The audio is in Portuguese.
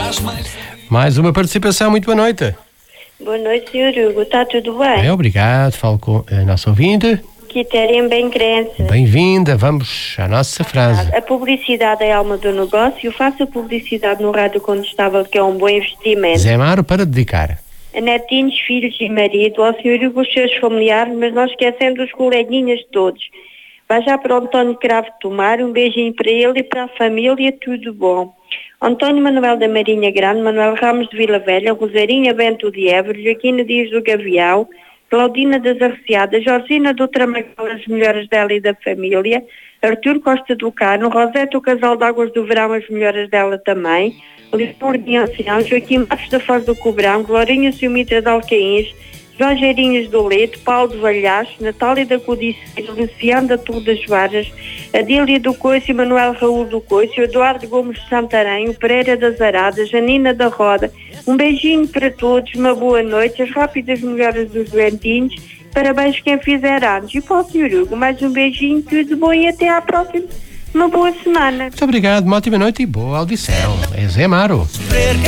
Mais uma participação, muito boa noite. Boa noite, Sr. Hugo, está tudo bem? Obrigado, falo com a nossa ouvinte. Quitéria bem crença. Bem-vinda, vamos à nossa frase. A publicidade é a alma do negócio. Eu faço a publicidade no rádio contestável, que é um bom investimento. Zé Amaro, para dedicar. A netinhos, filhos e marido, ao Sr. Hugo, os seus familiares, mas não esquecendo os coleguinhas todos. Vai já para o António Cravo Tomar, um beijinho para ele e para a família, tudo bom. António Manuel da Marinha Grande, Manuel Ramos de Vila Velha, Rosarinha Bento de Évora, Joaquina Dias do Gavião, Claudina das Arreciadas, Georgina do Tramagal, as melhoras dela e da família, Artur Costa do Cano, Rosete, o Casal de Águas do Verão, as melhoras dela também, Leonor de Ancião, Joaquim Matos da Foz do Cobrão, Glorinha Silmitra de Alcaíns, João Geirinhos do Leite, Paulo de Valhares, Natália da Codiceira, Luciano da Torre das Varas, Adília do Coice e Manuel Raul do Coice, Eduardo Gomes de Santarém, o Pereira das Aradas, Janina da Roda. Um beijinho para todos, uma boa noite, as rápidas melhoras dos doentinhos, parabéns quem fizer anos. E para o Sr. Hugo, mais um beijinho, tudo bom e até à próxima. Uma boa semana. Muito obrigado, uma ótima noite e boa audição. É Zé Amaro.